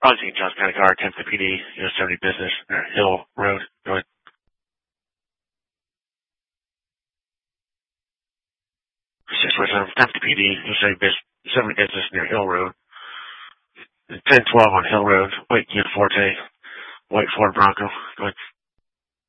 Obviously, Johnson County Car, 10th PD, 70 Business, Hill Road. Go ahead. 647, 10th PD, 70 Business near Hill Road. 1012 on Hill Road, White Kia Forte, White Ford Bronco. Go ahead.